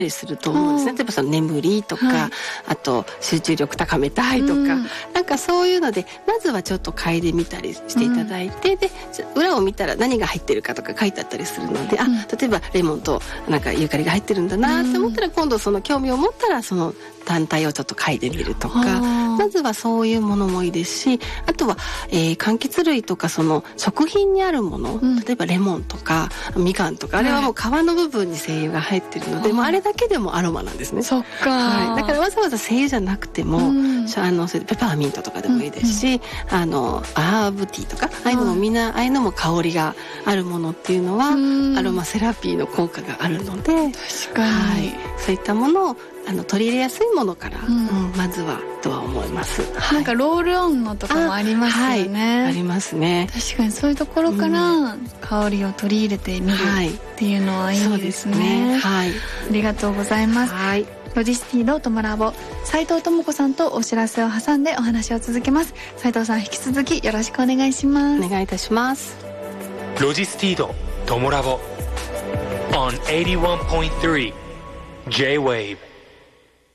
すると思うんですね。例えばその眠りとか、あと集中力高めたいとか、なんかそういうのでまずはちょっと嗅いでみたりしていただいて、で裏を見たら何が入ってるかとか書いてあったりするので、例えばレモンとなんかユーカリが入ってるんだなって思ったら、今度その興味を持ったらその単体をちょっと嗅いでみるとか、まずはそういうものもいいですし、あとは、柑橘類とかその食品にあるもの、例えばレモンとかみかんとか、あれはもう皮の部分に精油が入ってるので、もうあれだけでもアロマなんですね。 そっか、 だからわざわざ精油じゃなくても、それペパーミントとかでもいいですし、アーブティーとかああいうのもみんな、ああいうのも香りがあるものっていうのはアロマセラピーの効果があるので、 確かに、 そういったものを取り入れやすいものから、まずはとは思います。 なんかロールオンのとかもありますよね。 ありますね。 確かにそういうところから香りを取り入れてみるっていうのはいいですね。ありがとうございます。ロジスティードトモラボ、斉藤智子さんとお知らせを挟んでお話を続けます。斉藤さん、引き続きよろしくお願いします。 お願いいたします。 ロジスティードトモラボ on 81.3 J-Wave